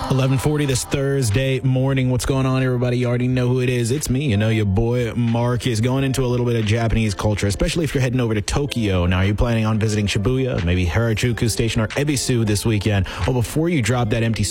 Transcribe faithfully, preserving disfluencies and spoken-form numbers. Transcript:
eleven forty this Thursday morning. What's going on, everybody? You already know who it is. It's me, you know, your boy Marcus, going into a little bit of Japanese culture, especially if you're heading over to Tokyo. Now, are you planning on visiting Shibuya, maybe Harajuku Station or Ebisu this weekend? Well, before you drop that empty